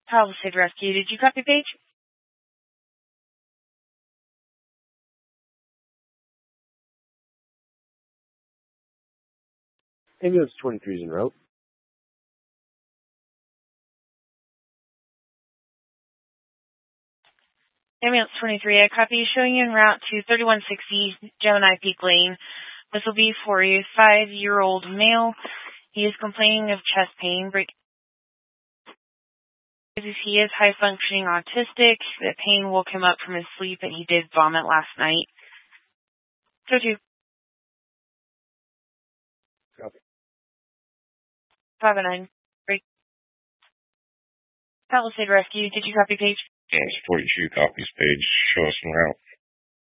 Palisade Rescue, did you copy, Paige? Ambulance 23 is en route. Ambulance 23, I copy, showing you en route to 3160 Gemini Peak Lane. This will be for a 5-year-old male. He is complaining of chest pain. He is high-functioning autistic. The pain woke him up from his sleep, and he did vomit last night. Go to. Copy. 509. Break. Palisade Rescue, did you copy, Paige? Yes, 42 copies, Paige. Show us en route.